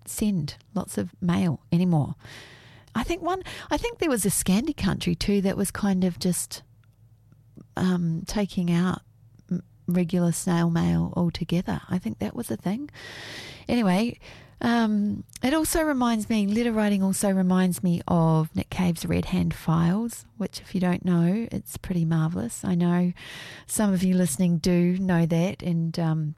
send lots of mail anymore. I think there was a Scandi country too that was kind of just taking out regular snail mail altogether. I think that was a thing. Anyway, it also reminds me, letter writing also reminds me of Nick Cave's Red Hand Files, which if you don't know, it's pretty marvellous. I know some of you listening do know that, and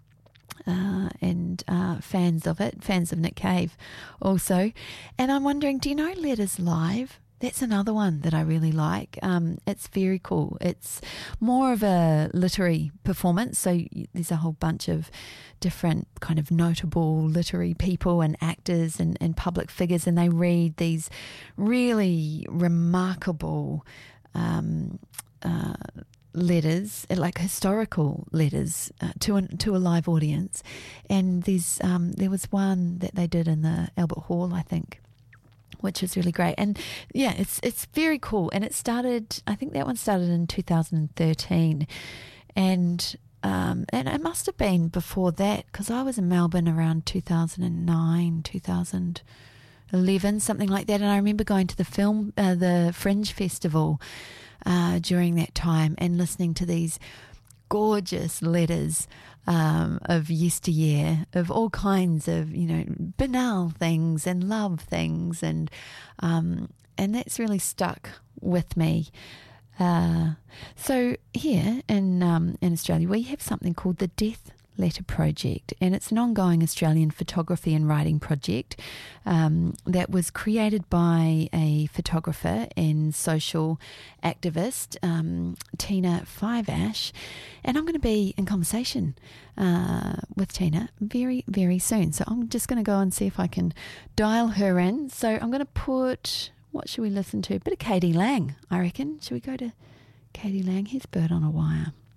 fans of it, fans of Nick Cave also. And I'm wondering, do you know Letters Live? That's another one that I really like. It's very cool. It's more of a literary performance. So there's a whole bunch of different kind of notable literary people and actors and public figures, and they read these really remarkable letters, like historical letters, to a live audience. And there was one that they did in the Albert Hall, I think, which is really great. And yeah, it's very cool. And I think that one started in 2013, and it must have been before that, because I was in Melbourne around 2009, 2011, something like that. And I remember going to the Fringe Festival during that time and listening to these gorgeous letters of yesteryear, of all kinds of, banal things and love things, and that's really stuck with me. So here in Australia, we have something called the Death Letter Project, and it's an ongoing Australian photography and writing project that was created by a photographer and social activist, Tina Fiveash, and I'm going to be in conversation with Tina very, very soon. So I'm just going to go and see if I can dial her in. So I'm going to put, what should we listen to? A bit of Katie Lang, I reckon. Should we go to Katie Lang? Here's Bird on a Wire.